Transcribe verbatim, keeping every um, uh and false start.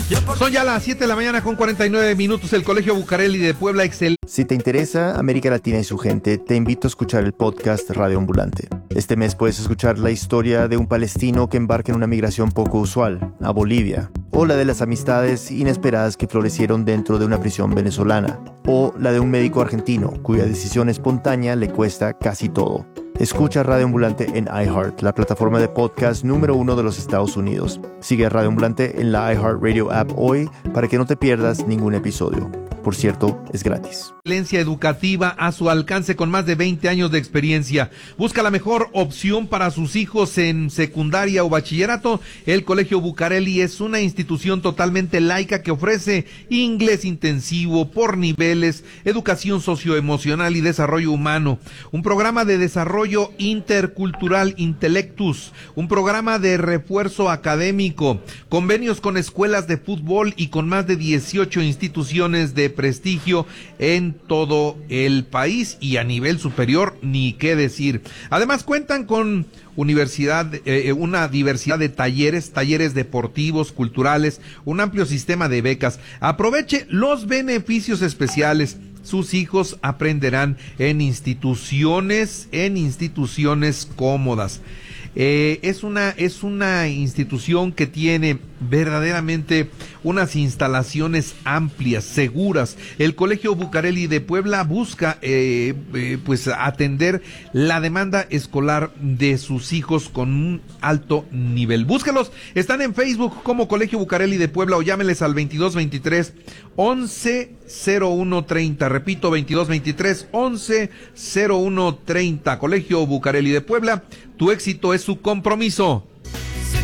Son ya las siete de la mañana con cuarenta y nueve minutos. El Colegio Bucareli de Puebla, excelente. Si te interesa América Latina y su gente, te invito a escuchar el podcast Radio Ambulante. Este mes puedes escuchar la historia de un palestino que embarca en una migración poco usual, a Bolivia, o la de las amistades inesperadas que florecieron dentro de una prisión venezolana, o la de un médico argentino cuya decisión espontánea le cuesta casi todo. Escucha Radio Ambulante en iHeart, la plataforma de podcast número uno de los Estados Unidos. Sigue a Radio Ambulante en la iHeartRadio app hoy para que no te pierdas ningún episodio. Por cierto, es gratis. Excelencia educativa a su alcance con más de veinte años de experiencia. Busca la mejor opción para sus hijos en secundaria o bachillerato. El Colegio Bucareli es una institución totalmente laica que ofrece inglés intensivo por niveles, educación socioemocional y desarrollo humano, un programa de desarrollo intercultural Intellectus, un programa de refuerzo académico, convenios con escuelas de fútbol y con más de dieciocho instituciones de prestigio en todo el país y a nivel superior, ni qué decir. Además cuentan con universidad, eh, una diversidad de talleres, talleres deportivos, culturales, un amplio sistema de becas. Aproveche los beneficios especiales. Sus hijos aprenderán en instituciones, en instituciones cómodas. Eh, es una, es una institución que tiene verdaderamente unas instalaciones amplias, seguras. El Colegio Bucareli de Puebla busca eh, eh, pues atender la demanda escolar de sus hijos con un alto nivel. Búscalos, están en Facebook como Colegio Bucareli de Puebla o llámenles al veintidós veintitrés once cero uno treinta. Repito, veintidós veintitrés once cero uno treinta. Colegio Bucareli de Puebla, tu éxito es su compromiso.